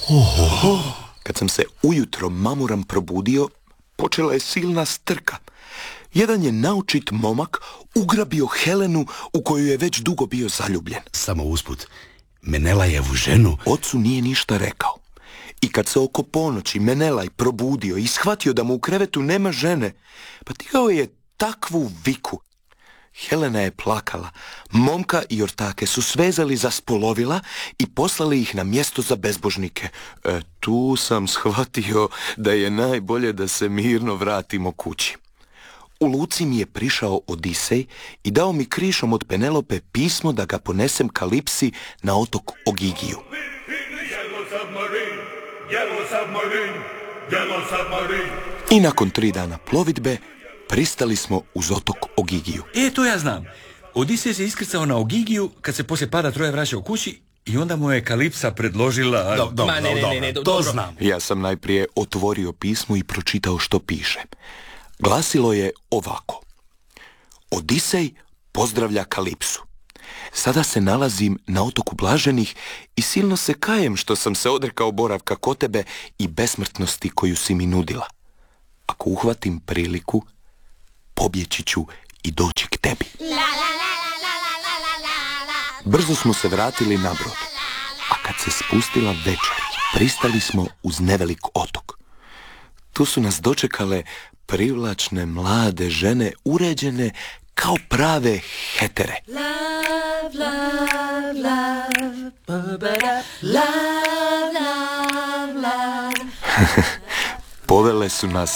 Kad sam se ujutro mamuram probudio, počela je silna strka. Jedan je naočit momak ugrabio Helenu u koju je već dugo bio zaljubljen. Samo usput, Menelajevu ženu. Ocu nije ništa rekao. I kad se oko ponoći Menelaj probudio i shvatio da mu u krevetu nema žene, pa digao je takvu viku. Helena je plakala. Momka i ortake su svezali za spolovila i poslali ih na mjesto za bezbožnike. Tu sam shvatio da je najbolje da se mirno vratimo kući. U luci mi je prišao Odisej i dao mi krišom od Penelope pismo da ga ponesem Kalipsi na otok Ogigiju. I nakon 3 dana plovidbe pristali smo uz otok Ogigiju. To ja znam. Odisej se iskrcao na Ogigiju kad se poslije pada Troje vraćao kući i onda mu je Kalipsa predložila... To znam. Ja sam najprije otvorio pismo i pročitao što piše. Glasilo je ovako. Odisej pozdravlja Kalipsu. Sada se nalazim na otoku Blaženih i silno se kajem što sam se odrekao boravka kod tebe i besmrtnosti koju si mi nudila. Ako uhvatim priliku, pobjeći ću i doći k tebi. Brzo smo se vratili na brod, a kad se spustila večer, pristali smo uz nevelik otok. Tu su nas dočekale privlačne mlade žene, uređene kao prave hetere. Love, love, love, ba-ba-da. Love, love, love. Povele su nas